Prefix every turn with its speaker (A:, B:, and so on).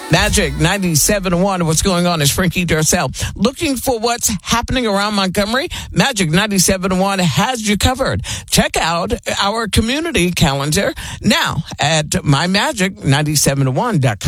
A: Magic 97.1. What's going on is Frankie Darcell. Looking for what's happening around Montgomery? Magic 97.1 has you covered. Check out our community calendar now at mymagic971.com.